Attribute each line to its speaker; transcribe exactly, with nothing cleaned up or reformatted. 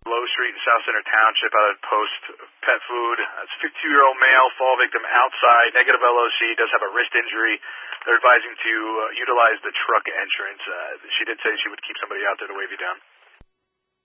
Speaker 1: Low Street in South Center Township out at Post Pet Food. It's a fifty-two-year-old male, fall victim outside, negative L O C, does have a wrist injury. They're advising to uh, utilize the truck entrance. Uh, she did say she would keep somebody out there to wave you down.